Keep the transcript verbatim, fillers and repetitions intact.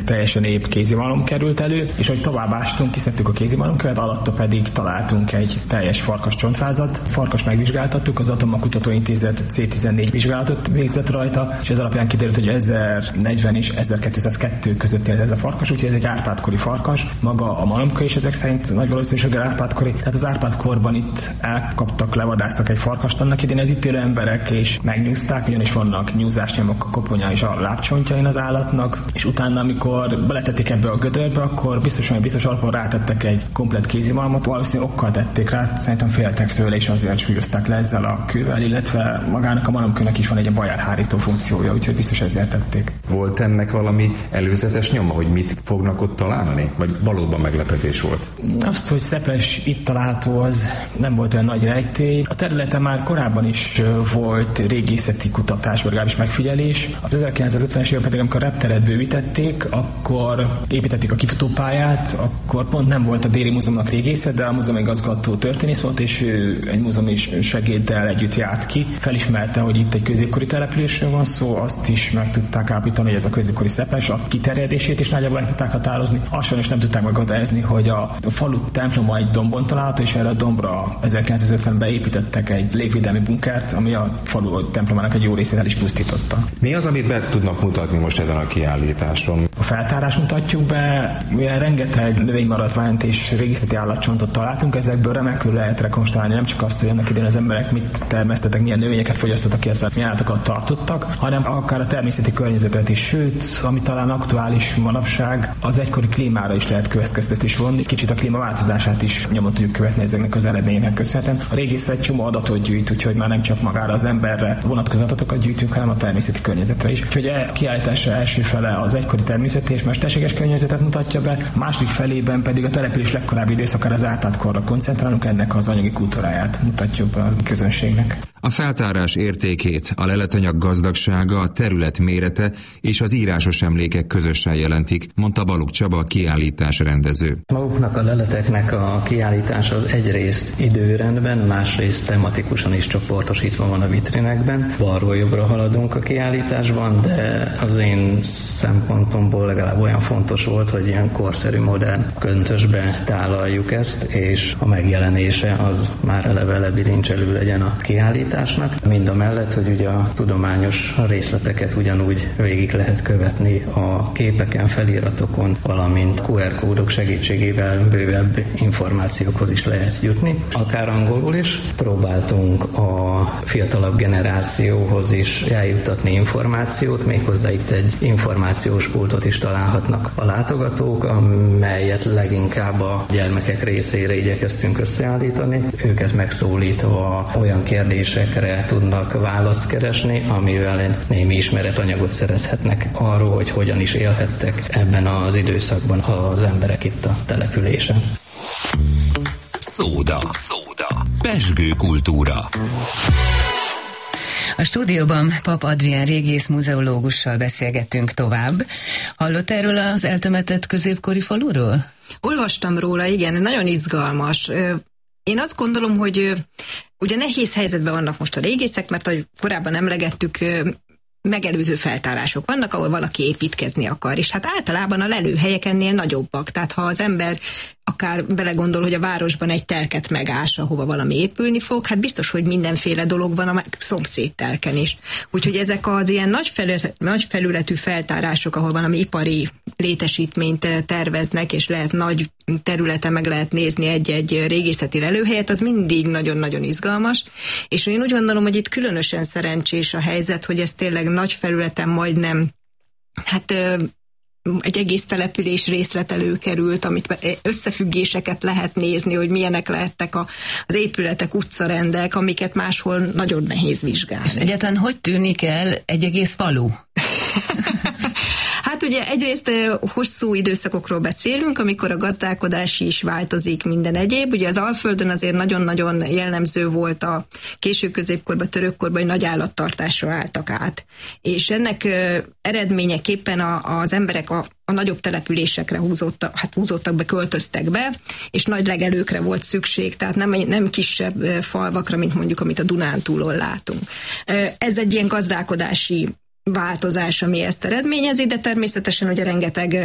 teljesen épp kézimalom került elő, és hogy tovább ástunk, kiszedtük a kézimalomkövet, alatta pedig találtunk egy teljes farkas csontvázat. Farkas megvizsgáltattuk, az Atommag-kutatóintézet cé tizennégy vizsgálatot végzett rajta, és ez alapján kiderült, hogy ezernegyven és ezerkétszázkettő között élt ez a farkas, úgyhogy ez egy Árpád-kori farkas. Maga a malomkő is ezek szerint nagy valószínűséggel Árpád-kori. Tehát az Árpád-korban itt elkaptak, levadáztak egy farkast annak idén, ez itt élő emberek, és megnyúzták, ugyanis vannak nyúzásnyomok a koponyán és a lábcsontjain az állatnak, és utána, amikor beletették ebbe a gödörbe, akkor biztosan biztos alapon rátettek egy komplett kézimalmot, valószínűleg okkal tették rá, szerintem féltek tőle, és azért súlyozták le ezzel a kővel, illetve magának a malomkőnek is van egy bajárhárító funkciója, úgyhogy biztos ezért tették. Volt ennek valami előzetes nyoma, hogy mit fognak ott találni? Vagy valóban meglepetés volt? Azt, hogy Szepes itt található, az nem volt olyan nagy rejtély. A területen már korábban is volt régészeti kutatás, vagy legalábbis megfigyelés. Az ezerkilencszázötvenes évek pedig, amikor a repteret bővítették, akkor építették a kifutópályát, akkor pont nem volt a Déri Múzeumnak régészet, de a múzeum igazgató történész volt, és ő egy múzeumi segéddel együtt járt ki. Felismerte, hogy itt egy középkori településről van szó, azt is meg tudták állapítani, hogy ez a középkori Szepes, a kiterjedését is nagyjából meg tudták határozni. Azt is nem tudták meghatározni, hogy a falu temploma egy dombon található, és erre a dombra ezerkilencszázötvenben építettek egy légvédelmi bunkert, ami a falu templomának egy jó részét el is pusztította. Mi az, amit be tudnak mutatni most ezen a kiállításon? A feltárást mutatjuk be, mivel rengeteg növénymaradványt és régészeti állatcsontot találtunk, ezekből remekül lehet rekonstruálni nem csak azt, hogy annak idején az emberek mit termesztettek, milyen növényeket fogyasztottak, illetve milyen állatokat tartottak, hanem akár a természeti környezetet is, sőt, ami talán aktuális manapság, az egykori klímára is lehet következtetést vonni. Kicsit a klímaváltozását is nyomon tudjuk követni ezeknek az eredményeknek köszönhetően. A régészet csomó adatot gyűjt, úgyhogy már nem csak magára az emberre vonatkozó adatokat gyűjtünk, hanem a természeti környezetre is. Úgyhogy a kiállítás első fele az egykori természeti és mesterséges környezetet mutatja be, a második felében pedig a település legkorábbi időszakára, az Árpád-korra koncentrálunk, ennek az anyagi kultúráját mutatjuk be a közönségnek. A feltárás értékét, a leletanyag gazdagsága, a terület mérete és az írásos emlékek közösen jelentik, mondta Balogh Csaba, kiállítás rendező. Maguknak a leleteknek a kiállítása az egyrészt időrendben, másrészt tematikusan is csoportosítva van a vitrinekben. Balról jobbra haladunk a kiállításban, de az én szempontomból legalább olyan fontos volt, hogy ilyen korszerű, modern köntösbe tálaljuk ezt, és a megjelenése az már eleve lebilincselő legyen a kiállításnak. Mind a mellett, hogy ugye a tudományos részleteket ugyanúgy végig lehet követni a képeken, feliratokon, valamint kú er kódok segítségével bővebb információkhoz is lehet jutni. Akár angolul is. Próbáltunk a fiatalabb generációhoz is eljutatni információt, méghozzá itt egy információs pultot is találhatnak a látogatók, amelyet leginkább a gyermekek részére igyekeztünk összeállítani. Őket megszólítva olyan kérdésekre tudnak választ keresni, amivel némi ismeretanyagot szerezhetnek arról, hogy hogyan is élhettek ebben az időszakban az emberek itt a településen. Szóda. Szóda. Pezsgő kultúra. A stúdióban Pap Adrián régész muzeológussal beszélgettünk tovább. Hallott erről az eltemetett középkori faluról? Olvastam róla, igen, nagyon izgalmas. Én azt gondolom, hogy ugye nehéz helyzetben vannak most a régészek, mert ahogy korábban emlegettük, megelőző feltárások vannak, ahol valaki építkezni akar, és hát általában a lelőhelyek ennél nagyobbak. Tehát ha az ember akár belegondol, hogy a városban egy telket megás, ahova valami épülni fog, hát biztos, hogy mindenféle dolog van a szomszéd telken is. Úgyhogy ezek az ilyen nagy, felület, nagy felületű feltárások, ahol valami ipari létesítményt terveznek, és lehet nagy területen meg lehet nézni egy-egy régészeti lelőhelyet, az mindig nagyon-nagyon izgalmas. És én úgy gondolom, hogy itt különösen szerencsés a helyzet, hogy ez tényleg nagy felületen majdnem, hát egy egész település részlet előkerült, amit összefüggéseket lehet nézni, hogy milyenek lehettek a, az épületek, utcarendek, amiket máshol nagyon nehéz vizsgálni. És egyáltalán hogy tűnik el egy egész falu? Hát ugye egyrészt hosszú időszakokról beszélünk, amikor a gazdálkodási is változik, minden egyéb. Ugye az Alföldön azért nagyon-nagyon jellemző volt a késő középkorban, törökkorban, hogy nagy állattartásra álltak át. És ennek eredményeképpen a, az emberek a, a nagyobb településekre húzódtak, hát húzódtak be, költöztek be, és nagy legelőkre volt szükség, tehát nem, nem kisebb falvakra, mint mondjuk, amit a Dunántúlon látunk. Ez egy ilyen gazdálkodási változás, ami ezt eredményezi, de természetesen ugye rengeteg